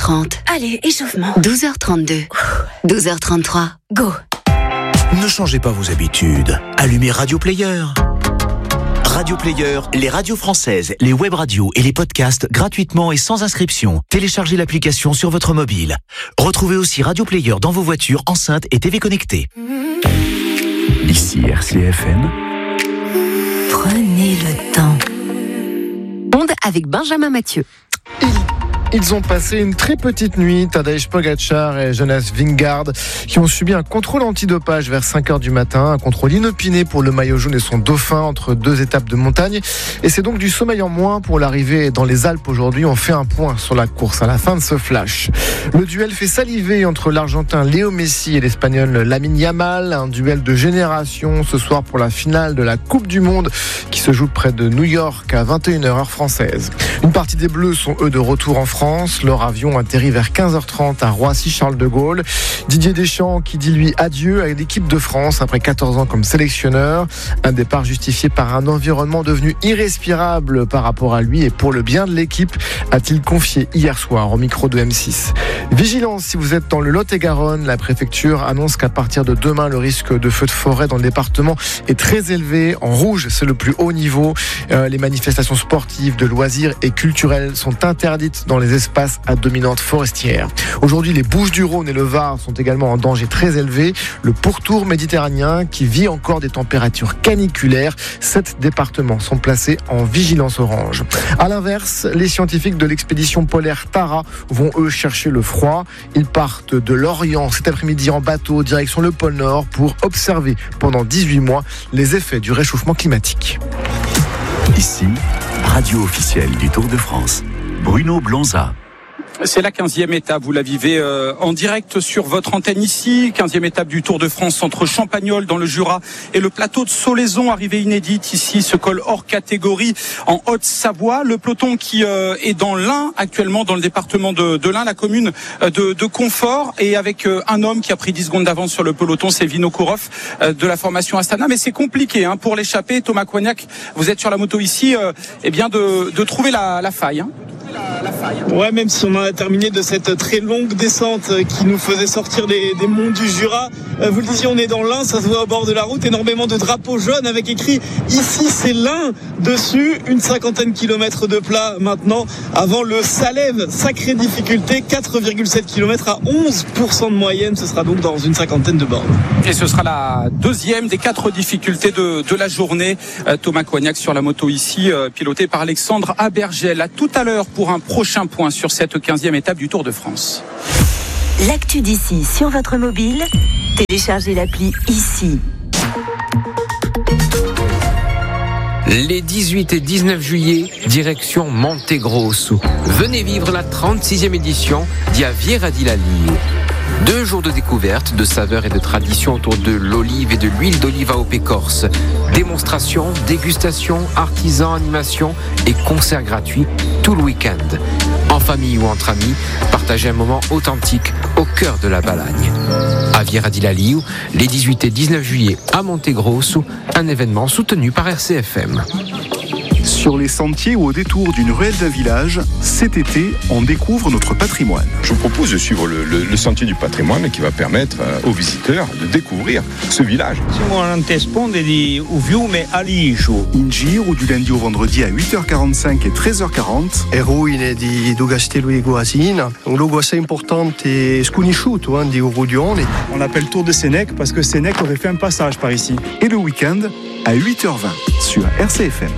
12h30. Allez, échauffement. 12h32. 12h33. Go. Ne changez pas vos habitudes. Allumez Radio Player. Radio Player, les radios françaises, les web radios et les podcasts gratuitement et sans inscription. Téléchargez l'application sur votre mobile. Retrouvez aussi Radio Player dans vos voitures, enceintes et TV connectées. Ici RCFM. Prenez le temps. Onde avec Benjamin Mathieu. Ils ont passé une très petite nuit, Tadej Pogačar et Jonas Vingegaard, qui ont subi un contrôle antidopage vers 5h du matin, un contrôle inopiné pour le maillot jaune et son dauphin entre 2 étapes de montagne. Et c'est donc du sommeil en moins pour l'arrivée dans les Alpes aujourd'hui. On fait un point sur la course à la fin de ce flash. Le duel fait saliver entre l'Argentin Léo Messi et l'Espagnol Lamine Yamal, un duel de génération ce soir pour la finale de la Coupe du Monde qui se joue près de New York à 21h heure française. Une partie des Bleus sont eux de retour en France. Leur avion atterrit vers 15h30 à Roissy-Charles de Gaulle. Didier Deschamps qui dit lui adieu à l'équipe de France après 14 ans comme sélectionneur. Un départ justifié par un environnement devenu irrespirable par rapport à lui et pour le bien de l'équipe, a-t-il confié hier soir au micro de M6. Vigilance si vous êtes dans le Lot-et-Garonne. La préfecture annonce qu'à partir de demain, le risque de feu de forêt dans le département est très élevé. En rouge, c'est le plus haut niveau. Les manifestations sportives, de loisirs et culturelles sont interdites dans les espaces à dominante forestière. Aujourd'hui, les Bouches-du-Rhône et le Var sont également en danger très élevé. Le pourtour méditerranéen qui vit encore des températures caniculaires. 7 départements sont placés en vigilance orange. À l'inverse, les scientifiques de l'expédition polaire Tara vont eux chercher le froid. Ils partent de l'Orient cet après-midi en bateau direction le pôle Nord pour observer pendant 18 mois les effets du réchauffement climatique. Ici, radio officielle du Tour de France. Bruno Blonza. C'est la 15e étape, vous la vivez en direct sur votre antenne ici, 15e étape du Tour de France entre Champagnole dans le Jura et le plateau de Solaizon, arrivée inédite ici, ce col hors catégorie en Haute-Savoie. Le peloton qui est dans l'Ain actuellement, dans le département de l'Ain, la commune de Confort, et avec un homme qui a pris 10 secondes d'avance sur le peloton, c'est Vinokourov de la formation Astana. Mais c'est compliqué pour l'échapper. Thomas Coignac, vous êtes sur la moto ici, de trouver la faille. Ouais, même si on a terminé de cette très longue descente qui nous faisait sortir des monts du Jura. Vous le disiez, on est dans l'Ain, ça se voit au bord de la route, énormément de drapeaux jaunes avec écrit ici c'est l'Ain dessus, une 50aine kilomètres de plat maintenant avant le Salève, sacrée difficulté, 4,7 km à 11% de moyenne, ce sera donc dans une 50aine de bornes. Et ce sera la deuxième des 4 difficultés de la journée. Thomas Coignac sur la moto ici, piloté par Alexandre Abergel. À tout à l'heure pour un prochain point sur cette 15e étape du Tour de France. L'actu d'ici sur votre mobile, téléchargez l'appli ici. Les 18 et 19 juillet, direction Montegrosso. Venez vivre la 36e édition d'Aviera di Laliu. 2 jours de découverte, de saveurs et de traditions autour de l'olive et de l'huile d'olive à Opé Corse. Démonstrations, dégustations, artisans, animations et concerts gratuits tout le week-end. En famille ou entre amis, partagez un moment authentique au cœur de la Balagne. Aviera di Laliu, les 18 et 19 juillet à Montegrosso, un événement soutenu par RCFM. Sur les sentiers ou au détour d'une ruelle d'un village, cet été, on découvre notre patrimoine. Je vous propose de suivre le sentier du patrimoine qui va permettre aux visiteurs de découvre ce village. Siamo all'antesponde di Uviume Alijo. In giro du lundi au vendredi à 8h45 et 13h40. Le ruine do Castello di Guasina, un luogo assez importante e sconosciuto di Urudione. On l'appelle Tour de Sénèque parce que Sénèque aurait fait un passage par ici. Et le week-end à 8h20 sur RCFM.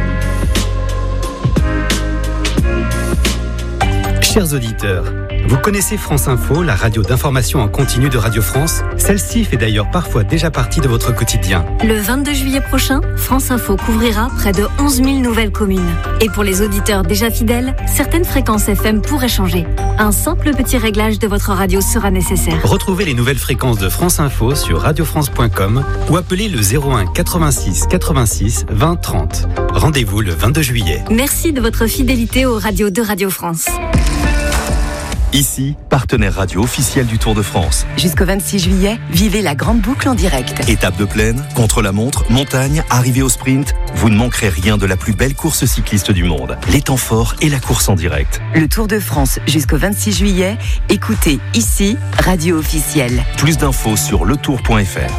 Chers auditeurs, vous connaissez France Info, la radio d'information en continu de Radio France? Celle-ci fait d'ailleurs parfois déjà partie de votre quotidien. Le 22 juillet prochain, France Info couvrira près de 11 000 nouvelles communes. Et pour les auditeurs déjà fidèles, certaines fréquences FM pourraient changer. Un simple petit réglage de votre radio sera nécessaire. Retrouvez les nouvelles fréquences de France Info sur radiofrance.com ou appelez le 01 86 86 20 30. Rendez-vous le 22 juillet. Merci de votre fidélité aux radios de Radio France. Ici, partenaire radio officiel du Tour de France. Jusqu'au 26 juillet, vivez la grande boucle en direct. Étape de plaine, contre-la-montre, montagne, arrivée au sprint, vous ne manquerez rien de la plus belle course cycliste du monde. Les temps forts et la course en direct. Le Tour de France jusqu'au 26 juillet, écoutez ici, radio officielle. Plus d'infos sur letour.fr.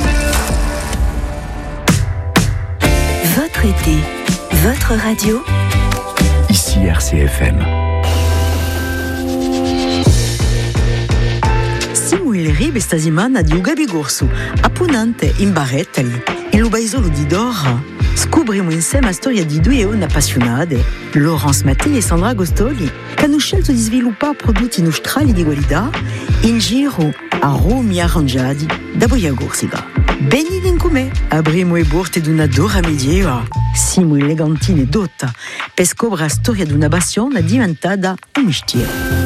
Votre été, votre radio. Ici RCFM. Il ribe sta settimana di Ugabi Gorsu, appunante in Barrettali. In lo paesolo di Dora scopriamo insieme la storia di due donne appassionate, Laurence Mattei e Sandra Agostoli, che hanno scelto di sviluppare prodotti industriali di qualità in giro a aromi arrangiati da Boia Corsica. Benvenuti in come avremo le porte di una Dora medieva. Siamo elegantine e dotta per scoprire la storia di una passione diventata un mestiere.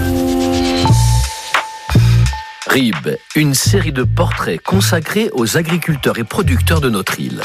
RIB, une série de portraits consacrés aux agriculteurs et producteurs de notre île.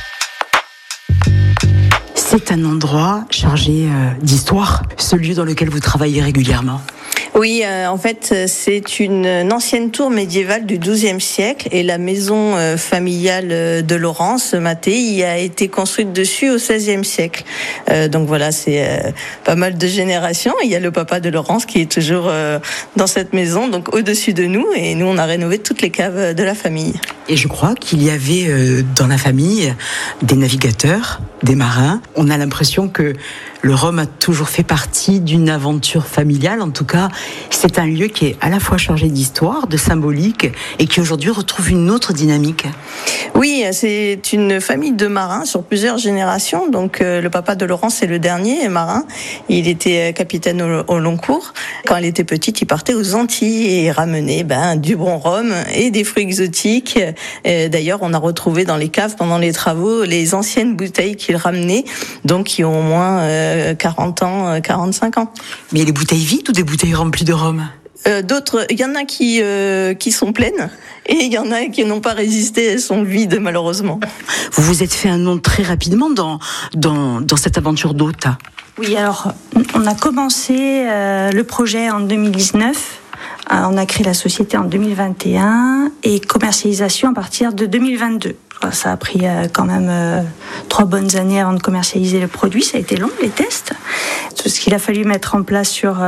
C'est un endroit chargé d'histoire, ce lieu dans lequel vous travaillez régulièrement. Oui, en fait, c'est une ancienne tour médiévale du XIIe siècle et la maison familiale de Laurence Mattei a été construite dessus au XVIe siècle. Donc voilà, c'est pas mal de générations. Il y a le papa de Laurence qui est toujours dans cette maison, donc au-dessus de nous, et nous, on a rénové toutes les caves de la famille. Et je crois qu'il y avait dans la famille des navigateurs, des marins. On a l'impression que le Rhum a toujours fait partie d'une aventure familiale. En tout cas, c'est un lieu qui est à la fois chargé d'histoire, de symbolique, et qui aujourd'hui retrouve une autre dynamique. Oui, c'est une famille de marins sur plusieurs générations. Donc le papa de Laurence, c'est le dernier marin. Il était capitaine au long cours. Quand elle était petite, il partait aux Antilles et ramenait du bon rhum et des fruits exotiques. D'ailleurs, on a retrouvé dans les caves pendant les travaux les anciennes bouteilles qu'il ramenait, donc qui ont au moins 40 ans, 45 ans. Mais les bouteilles vides ou des bouteilles remplies de rhum ? D'autres, il y en a qui sont pleines et il y en a qui n'ont pas résisté, elles sont vides malheureusement. Vous vous êtes fait un nom très rapidement dans cette aventure d'hôte. Oui, alors on a commencé le projet en 2019. On a créé la société en 2021 et commercialisation à partir de 2022. Ça a pris quand même 3 bonnes années avant de commercialiser le produit. Ça a été long, les tests. Tout ce qu'il a fallu mettre en place sur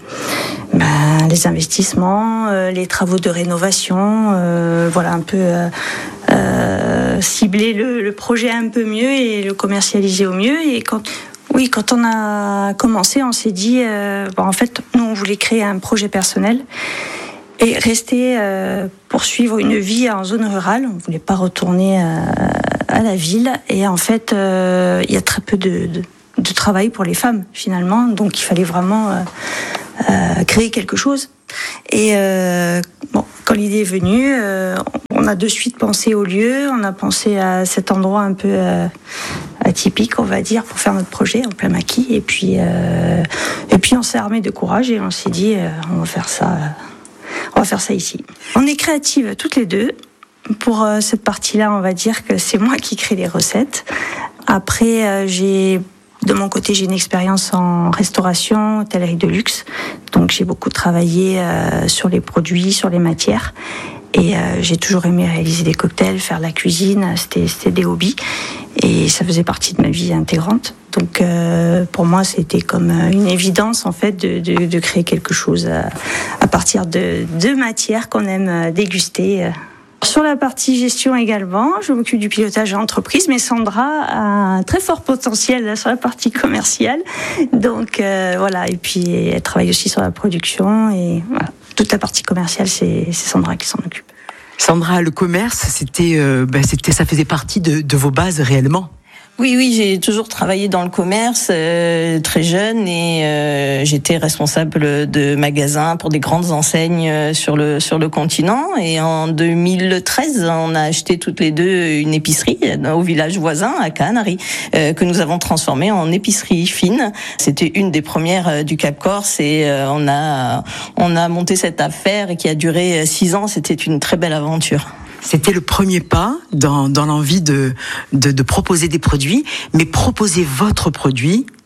les investissements, les travaux de rénovation, voilà un peu cibler le projet un peu mieux et le commercialiser au mieux. Et quand on a commencé, on s'est dit, en fait, nous, on voulait créer un projet personnel et rester, poursuivre une vie en zone rurale. On ne voulait pas retourner à la ville. Et en fait, il y a très peu de travail pour les femmes, finalement. Donc, il fallait vraiment créer quelque chose. Et quand l'idée est venue, on a de suite pensé au lieu, on a pensé à cet endroit un peu atypique, on va dire, pour faire notre projet en plein maquis. Et puis on s'est armé de courage et on s'est dit, on va faire ça ici. On est créatives toutes les deux. Pour cette partie-là, on va dire que c'est moi qui crée les recettes. Après, de mon côté, j'ai une expérience en restauration, hôtellerie de luxe. Donc, j'ai beaucoup travaillé sur les produits, sur les matières. Et j'ai toujours aimé réaliser des cocktails, faire la cuisine. C'était des hobbies. Et ça faisait partie de ma vie intégrante. Donc, pour moi, c'était comme une évidence, en fait, de créer quelque chose à partir de matières qu'on aime déguster. Sur la partie gestion également, je m'occupe du pilotage d'entreprise, mais Sandra a un très fort potentiel sur la partie commerciale. Donc voilà, et puis elle travaille aussi sur la production et voilà. Toute la partie commerciale, c'est Sandra qui s'en occupe. Sandra, le commerce, ça faisait partie de vos bases réellement. Oui, j'ai toujours travaillé dans le commerce très jeune et j'étais responsable de magasins pour des grandes enseignes sur le continent. Et en 2013, on a acheté toutes les deux une épicerie au village voisin à Canary que nous avons transformée en épicerie fine. C'était une des premières du Cap Corse et on a monté cette affaire qui a duré 6 ans. C'était une très belle aventure. C'était le premier pas dans l'envie de proposer des produits, mais proposer votre produit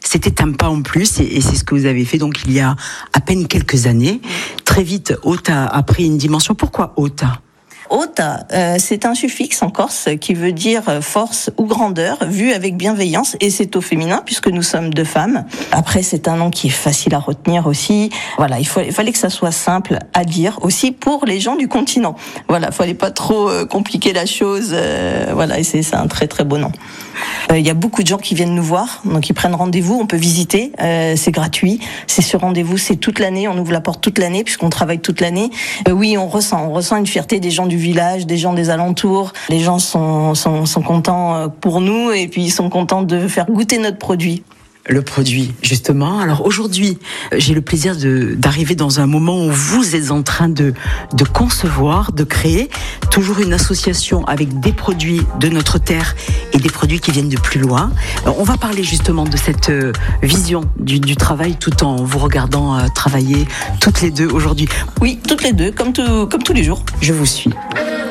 C'était un pas en plus et c'est ce que vous avez fait donc il y a à peine quelques années. Très vite, Ota a pris une dimension. Pourquoi Ota ? Ota, c'est un suffixe en corse qui veut dire force ou grandeur, vu avec bienveillance, et c'est au féminin puisque nous sommes 2 femmes. Après, c'est un nom qui est facile à retenir aussi. Voilà, il fallait que ça soit simple à dire aussi pour les gens du continent. Voilà, fallait pas trop compliquer la chose. Voilà, et c'est un très très beau nom. Il y a beaucoup de gens qui viennent nous voir, donc ils prennent rendez-vous, on peut visiter, c'est gratuit, c'est sur rendez-vous, c'est toute l'année, on ouvre la porte toute l'année puisqu'on travaille toute l'année. Oui, on ressent une fierté des gens du village, des gens des alentours. Les gens sont contents pour nous et puis ils sont contents de faire goûter notre produit. Le produit, justement. Alors aujourd'hui, j'ai le plaisir d'arriver dans un moment où vous êtes en train de concevoir, de créer toujours une association avec des produits de notre terre et des produits qui viennent de plus loin. On va parler justement de cette vision du travail tout en vous regardant travailler toutes les deux aujourd'hui. Oui, toutes les deux, comme tous les jours. Je vous suis.